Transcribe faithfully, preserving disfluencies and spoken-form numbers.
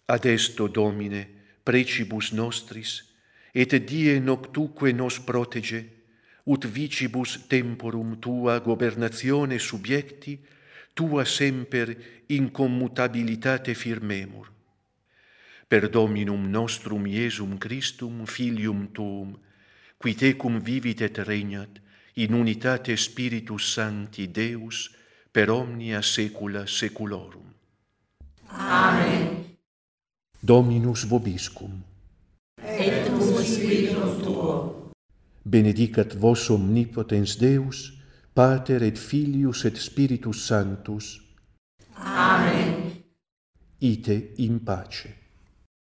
Adesto, Domine, precibus nostris, et die noctuque nos protege, ut vicibus temporum tua gobernatione subiecti, tua semper incommutabilitate firmemur. Per Dominum nostrum Iesum Christum, Filium Tuum, qui tecum vivit et regnat, in unitate Spiritus Sancti Deus, per omnia saecula saeculorum. Amen. Dominus vobiscum. Et cum spiritum tuo. Benedicat vos omnipotens Deus, Pater et Filius et Spiritus Sanctus. Amen. Ite in pace.